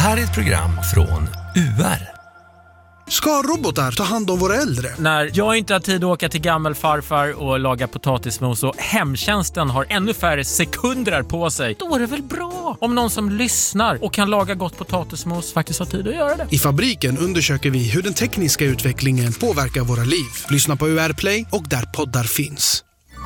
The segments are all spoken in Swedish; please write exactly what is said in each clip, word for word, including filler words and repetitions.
här är ett program från U R. Ska robotar ta hand om våra äldre? När jag inte har tid att åka till gammelfarfar och laga potatismos och hemtjänsten har ännu färre sekunder på sig, då är det väl bra om någon som lyssnar och kan laga gott potatismos faktiskt har tid att göra det. I Fabriken undersöker vi hur den tekniska utvecklingen påverkar våra liv. Lyssna på U R Play och där poddar finns.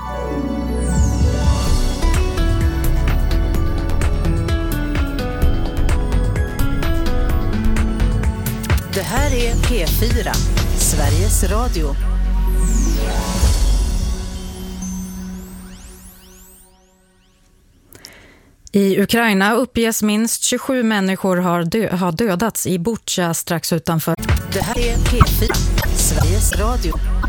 Det här är P fyra, Sveriges Radio. I Ukraina uppges minst tjugosju människor har, dö- har dödats i Bucha strax utanför. Det här är P fyra, Sveriges Radio.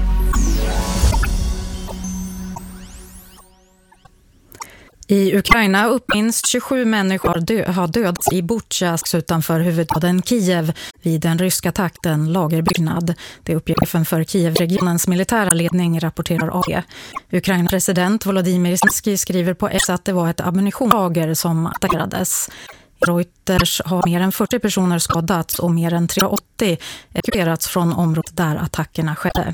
I Ukraina upp minst tjugosju människor har, dö- har dödats i Bucha utanför huvudstaden Kiev vid den ryska attacken lagerbyggnad. Det uppger chefen för Kiev-regionens militära ledning, rapporterar A P. Ukrainas president Volodymyr Zelensky skriver på X att det var ett ammunitionslager som attackerades. Reuters har mer än fyrtio personer skadats och mer än trehundraåttio evakuerats från området där attackerna skedde.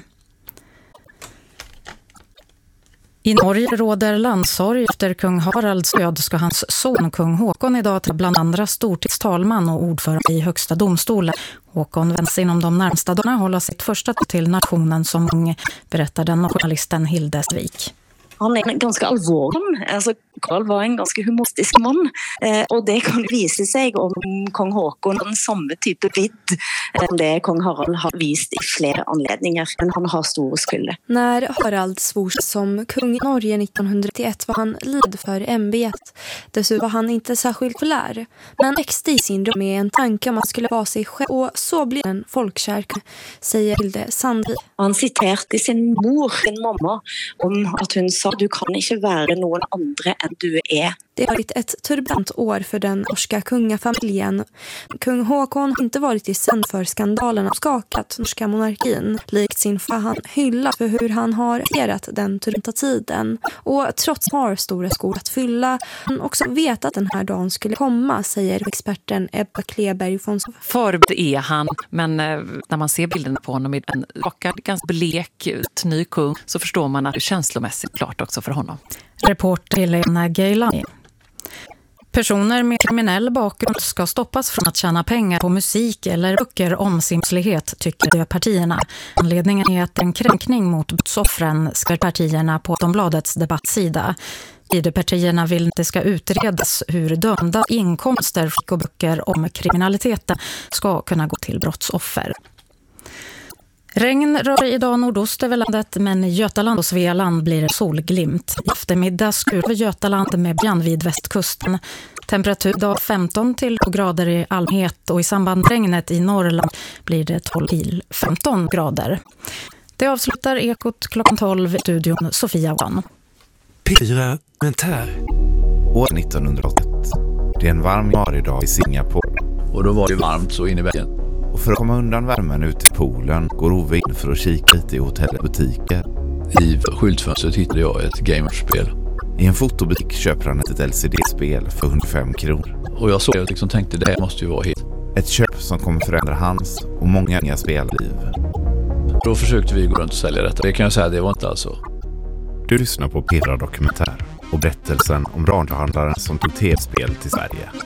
I Norge råder landssorg efter kung Haralds död. Ska hans son kung Håkon idag till bland andra stortingstalman och ordförande i högsta domstolen. Håkon väntas inom de närmsta dagarna hålla sitt första till nationen som ung, berättar den journalisten Hilde Svik. Han är ganska allvarlig. Alltså, Karl var en ganska humoristisk man. Eh, och det kan visa sig om kung Håkon har samma typ av vidd som det kung Harald har visat i flera anledningar. Men han har stor skuld. När Harald svors som kung i Norge nittonhundraåttioett var han lid för ämbet. Dessutom var han inte särskilt populär. Men växte i sin rum med en tanke om att skulle vara sig själv. Och så blev en folkkärk, säger Hilde Sandli. Han citerade sin mor, sin mamma, om att hon sa du kan inte vara någon andra än du är. Det har varit ett turbulent år för den norska kungafamiljen. Kung Håkon har inte varit i sänd för skandalen och skakat norska monarkin. Likt sin far han hyllat för hur han har agerat den turbulenta tiden. Och trots att han har stora skor att fylla, han också vet att den här dagen skulle komma, säger experten Ebba Kleberg von Förberedd är han, men när man ser bilden på honom i en rakad, ganska blek, ny kung, så förstår man att det är känslomässigt klart också för honom. Reporter Helena Gailani. Personer med kriminell bakgrund ska stoppas från att tjäna pengar på musik eller böcker om simslighet, tycker partierna. Anledningen är att en kränkning mot brottsoffren, skriver partierna på Aftonbladets debattsida. Tidöpartierna vill att det ska utredas hur dömda inkomster och böcker om kriminaliteten ska kunna gå till brottsoffer. Regn rör idag nordost över landet, men i Götaland och Svealand blir det solglimt. I eftermiddag skur över Götaland med björn vid västkusten. Temperatur idag femton till grader i allmänhet och i samband med regnet i Norrland blir det tolv till femton grader. Det avslutar Ekot klockan tolv i studion Sofia Wan. P fyra Dokumentär. År nittonhundraåttioett. Det är en varm januaridag i Singapore. Och då var det varmt så in i väggen. Och för att komma undan värmen ut i poolen går Ove in för att kika lite i hotellbutiker. I skyltfönstret hittade jag ett gamerspel. I en fotobutik köper han ett L C D-spel för hundrafem kronor. Och jag såg och liksom tänkte det här måste ju vara hit. Ett köp som kommer förändra hans och många unga spelliv. Då försökte vi gå runt och sälja detta. Det kan jag säga, det var inte alls så. Du lyssnar på P fyra Dokumentär och berättelsen om radiohandlaren som tog tv-spel till Sverige.